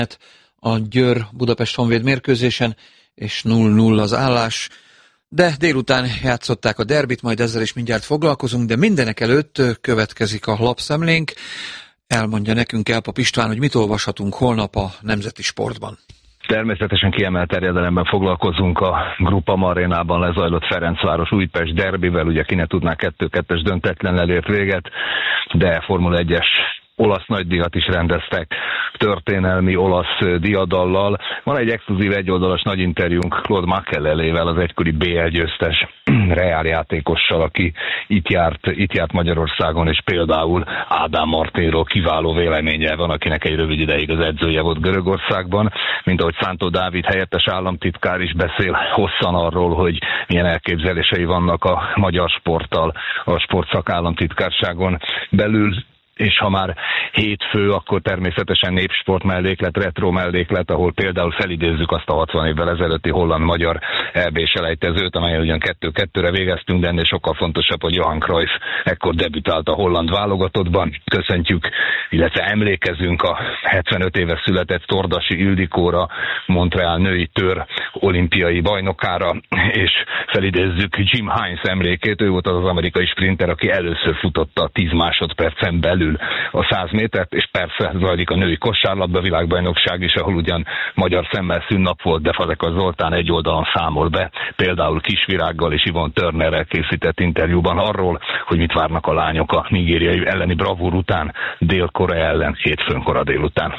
a Győr-Budapest Honvéd mérkőzésen, és 0-0 az állás. De délután játszották a derbit, majd ezzel is mindjárt foglalkozunk, de mindenek előtt következik a lapszemlénk. Elmondja nekünk Elpap István, hogy mit olvashatunk holnap a Nemzeti Sportban. Természetesen kiemelt terjedelemben foglalkozunk a Groupama arénában lezajlott Ferencváros-Újpest derbivel, ugye ki ne tudná 2-2-es döntetlennel ért véget, de Formula 1-es olasz nagydíjat is rendeztek történelmi olasz diadallal. Van egy exkluzív egyoldalas nagy interjúnk Claude Makelelével, az egykori BL győztes Real játékossal, aki itt járt Magyarországon, és például Ádám Marténról kiváló véleménye van, akinek egy rövid ideig az edzője volt Görögországban, mint ahogy Szántó Dávid helyettes államtitkár is beszél hosszan arról, hogy milyen elképzelései vannak a magyar sporttal a sportszak államtitkárságon belül. És ha már hétfő, akkor természetesen népsport melléklet, retro melléklet, ahol például felidézzük azt a 60 évvel ezelőtti holland-magyar EB-selejtezőt, amelyen ugyan 2-2-re végeztünk, de ennél sokkal fontosabb, hogy Johan Cruyff ekkor debütált a holland válogatottban. Köszöntjük, illetve emlékezünk a 75 éve született Tordasi Ildikóra, Montreal női tör olimpiai bajnokára, és felidézzük Jim Hines emlékét. Ő volt az amerikai sprinter, aki először futotta 10 másodpercen belül a 100 métert, és persze zajlik a női kosárlabda világbajnokság is, ahol ugyan magyar szemmel szünnap volt, de Fazekas Zoltán egy oldalon számol be, például Kisvirággal és Yvonne Turnerrel készített interjúban arról, hogy mit várnak a lányok a nigériai elleni bravúr után, Dél-Korea ellen hétfőn kora délután.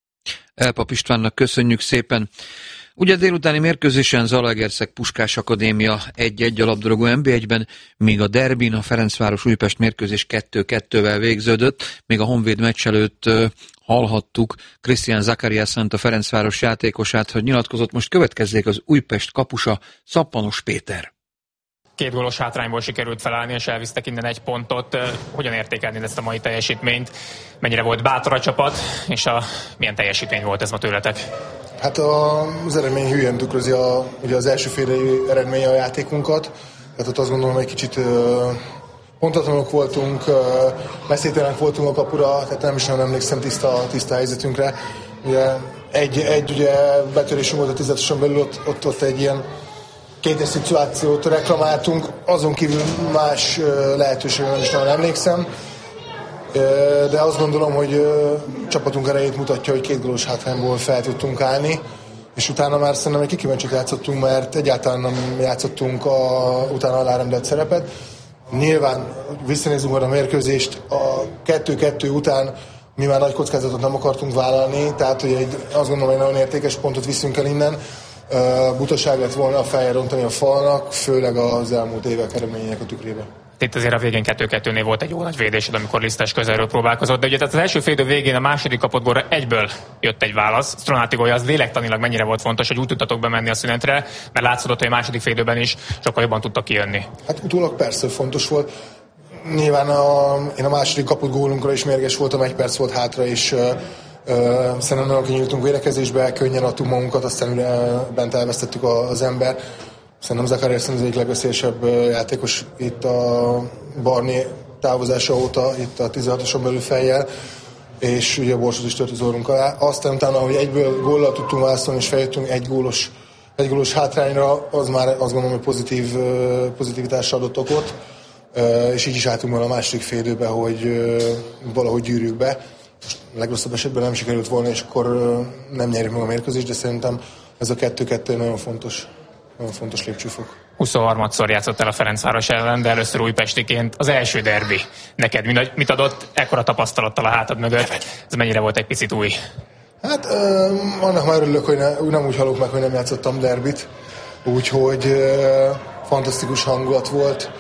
Elpap Istvánnak köszönjük szépen. Ugye délutáni mérkőzésen Zalaegerszeg Puskás Akadémia 1-1 a labdarúgó NB1-ben, míg a derbin a Ferencváros-Újpest mérkőzés 2-2-vel végződött, még a Honvéd meccs előtt hallhattuk Krisztián Zakariasszont, a Ferencváros játékosát, hogy nyilatkozott. Most következzék az Újpest kapusa, Szappanos Péter. 2 gólos hátrányból sikerült felállni, és elvisztek innen 1 pontot. Hogyan értékelni ezt a mai teljesítményt? Mennyire volt bátor a csapat, és milyen teljesítmény volt ez ma tőletek? Hát az eredmény hülyen tükrözi ugye az első félidei eredménye a játékunkat. Tehát ott azt gondolom, hogy egy kicsit pontatlanok voltunk, messzételenek voltunk a kapura, tehát nem is nagyon emlékszem tiszta helyzetünkre. Ugye egy ugye betörésünk volt a 10-esen belül, ott egy ilyen kétes szituációt reklamáltunk, azon kívül más lehetőségre nem is nagyon emlékszem. De azt gondolom, hogy csapatunk erejét mutatja, hogy 2 gólos hátrányból fel tudtunk állni, és utána már szerintem egy kikimencset játszottunk, mert egyáltalán nem játszottunk utána alárendelt szerepet. Nyilván visszanézzünk a mérkőzést, a 2-2 után mi már nagy kockázatot nem akartunk vállalni, tehát hogy azt gondolom, hogy nagyon értékes pontot viszünk el innen. Butaság lett volna a feljel rontani a falnak, főleg az elmúlt évek eredményének a tükrében. Itt azért a végén 2-2-nél volt egy jó nagy védésed, amikor Lisztes közelről próbálkozott, de ugye tehát az első félidő végén a második kapott gólra egyből jött egy válasz. Stronáti gólja az lélektanilag mennyire volt fontos, hogy úgy tudtatok bemenni a szünetre, mert látszott, hogy a második félidőben is sokkal jobban tudtak kijönni. Hát utólag persze fontos volt. Nyilván én a második kapott gólunkra is mérges voltam, 1 perc volt hátra, és szerintem nagyon kinyíltunk védekezésbe, könnyen adtuk magunkat, aztán bent elvesztettük az ember. Szerintem Zakariasszony az egyik legveszélyesebb játékos itt a Barné távozása óta, itt a 16-oson belül fejjel, és ugye a borsot is tört az orrunk alá. Aztán utána, hogy egyből góllal tudtunk válaszolni, és feljöttünk egy gólos hátrányra, az már azt gondolom, hogy pozitivitásra adott okot, és így is álltunk már a második félidőbe, hogy valahogy gyűrjük be. A legrosszabb esetben nem sikerült volna, és akkor nem nyerjük meg a mérkőzést, de szerintem ez a 2-2 nagyon fontos lépcsőfok. 23-szor játszottál a Ferencváros ellen, de először újpestiként. Az első derbi neked mit adott ekkora tapasztalattal a hátad mögött? Ez mennyire volt egy picit új? Hát annak már örülök, hogy nem úgy halok meg, hogy nem játszottam derbit. Úgyhogy fantasztikus hangulat volt.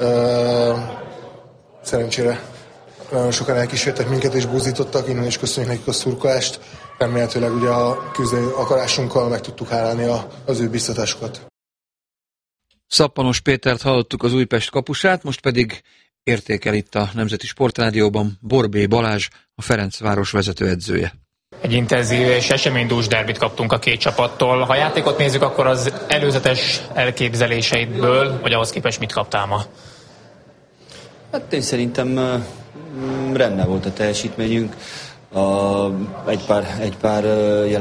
Szerencsére nagyon sokan elkísértek minket és buzdítottak, innen is köszönjük nekik a szurkolást. Remélhetőleg ugye a küzdő akarásunkkal meg tudtuk hálálni az ő biztatásukat. Szappanos Pétert hallottuk, az Újpest kapusát, most pedig értékel itt a Nemzeti Sportrádióban Borbély Balázs, a Ferencváros vezetőedzője. Egy intenzív és eseménydús derbit kaptunk a 2 csapattól. Ha a játékot nézzük, akkor az előzetes elképzeléseidből, vagy ahhoz képest mit kaptál ma? Hát én szerintem rendben volt a teljesítményünk. egy pár